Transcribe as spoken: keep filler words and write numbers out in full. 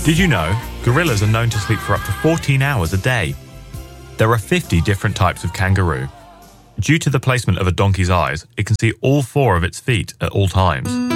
Did you know gorillas are known to sleep for up to fourteen hours a day? There are fifty different types of kangaroo. Due to the placement of a donkey's eyes, it can see all four of its feet at all times.